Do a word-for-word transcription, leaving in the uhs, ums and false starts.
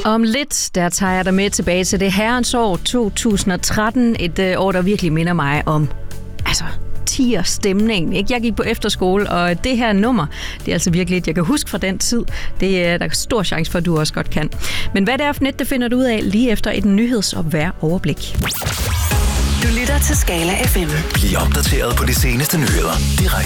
Om lidt, der tager jeg dig med tilbage til det herrens år to tusind og tretten. Et øh, år, der virkelig minder mig om, altså, tier stemningen. Ikke? Jeg gik på efterskole, og det her nummer, det er altså virkelig et, jeg kan huske fra den tid. Det er der er stor chance for, at du også godt kan. Men hvad det er for net, det finder du ud af lige efter et nyheds- og vejroverblik. Du lytter til Skala F M. Bliv opdateret på de seneste nyheder direkte